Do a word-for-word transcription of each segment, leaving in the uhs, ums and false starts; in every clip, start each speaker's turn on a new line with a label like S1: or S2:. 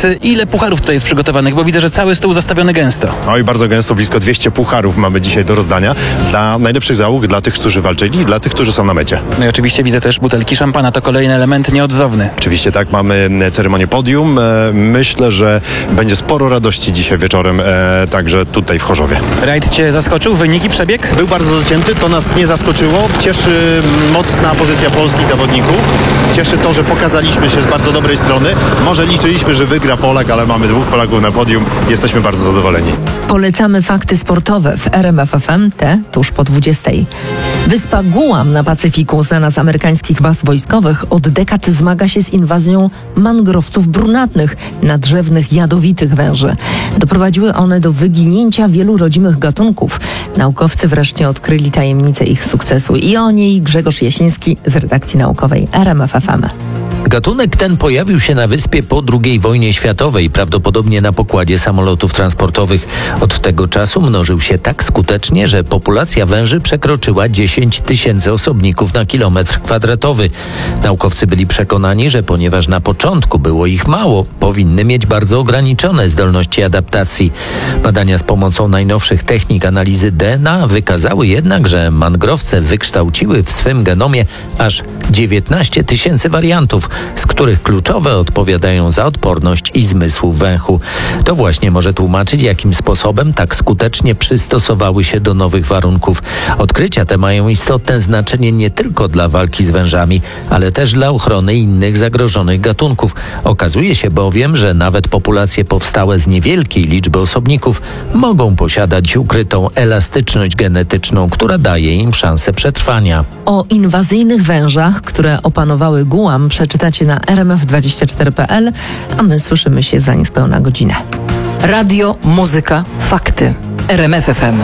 S1: Ile pucharów tutaj jest przygotowanych? Bo widzę, że cały stół zastawiony gęsto.
S2: Oj, bardzo gęsto, blisko dwieście pucharów mamy dzisiaj do rozdania dla najlepszych załóg, dla tych, którzy walczyli i dla tych, którzy są na mecie.
S1: No i oczywiście widzę też butelki szampana, to kolejny element nieodzowny.
S2: Oczywiście tak, mamy ceremonię podium. Myślę, że będzie sporo radości dzisiaj wieczorem, także tutaj w Chorzowie.
S1: Rajd cię zaskoczył? Wyniki, przebieg?
S2: Był bardzo zacięty, to nas nie zaskoczyło. Cieszy mocna pozycja polskich zawodników. Cieszy to, że pokazaliśmy się z bardzo dobrej strony. Może liczyliśmy, że wygra Polak, ale mamy dwóch Polaków na podium. Jesteśmy bardzo zadowoleni.
S3: Polecamy fakty sportowe w R M F F M, te tuż po dwudziestej. Wyspa Guam na Pacyfiku, znana z amerykańskich baz wojskowych, od dekad zmaga się z inwazją mangrowców brunatnych, nadrzewnych, jadowitych węży. Doprowadziły one do wyginięcia wielu rodzimych gatunków. Naukowcy wreszcie odkryli tajemnicę ich sukcesu. I o niej Grzegorz Jasiński z redakcji naukowej R M F F M.
S4: Gatunek ten pojawił się na wyspie po drugiej wojnie światowej, prawdopodobnie na pokładzie samolotów transportowych. Od tego czasu mnożył się tak skutecznie, że populacja węży przekroczyła dziesięć tysięcy osobników na kilometr kwadratowy. Naukowcy byli przekonani, że ponieważ na początku było ich mało, powinny mieć bardzo ograniczone zdolności adaptacji. Badania z pomocą najnowszych technik analizy D N A wykazały jednak, że mangrowce wykształciły w swym genomie aż dziewiętnaście tysięcy wariantów, z których kluczowe odpowiadają za odporność i zmysł węchu. To właśnie może tłumaczyć, jakim sposobem tak skutecznie przystosowały się do nowych warunków. Odkrycia te mają istotne znaczenie nie tylko dla walki z wężami, ale też dla ochrony innych zagrożonych gatunków. Okazuje się bowiem, że nawet populacje powstałe z niewielkiej liczby osobników mogą posiadać ukrytą elastyczność genetyczną, która daje im szansę przetrwania.
S3: O inwazyjnych wężach, które opanowały Guam, przeczytacie na r m f dwadzieścia cztery kropka p l, a my słyszymy się za niespełna godzinę.
S5: Radio, muzyka, fakty. R M F F M.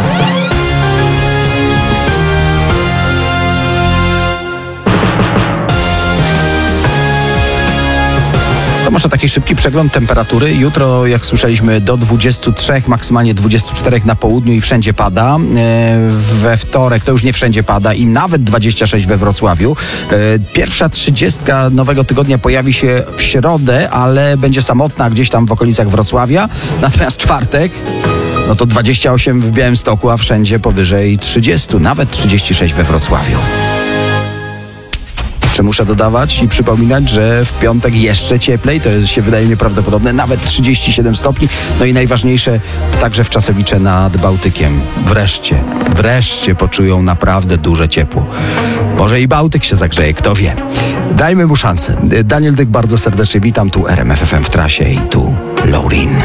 S6: To może taki szybki przegląd temperatury. Jutro, jak słyszeliśmy, do dwudziestu trzech, maksymalnie dwudziestu czterech na południu i wszędzie pada. We wtorek to już nie wszędzie pada i nawet dwadzieścia sześć we Wrocławiu. Pierwsza trzydziestka nowego tygodnia pojawi się w środę, ale będzie samotna gdzieś tam w okolicach Wrocławia. Natomiast czwartek, no to dwadzieścia osiem w Białymstoku, a wszędzie powyżej trzydziestu, nawet trzydzieści sześć we Wrocławiu. Jeszcze muszę dodawać i przypominać, że w piątek jeszcze cieplej, to jest, się wydaje nieprawdopodobne, nawet trzydzieści siedem stopni. No i najważniejsze, także w Czasowicze nad Bałtykiem. Wreszcie, wreszcie poczują naprawdę duże ciepło. Może i Bałtyk się zagrzeje, kto wie. Dajmy mu szansę. Daniel Dyk, bardzo serdecznie witam. Tu R M F F M w trasie i tu Laurin.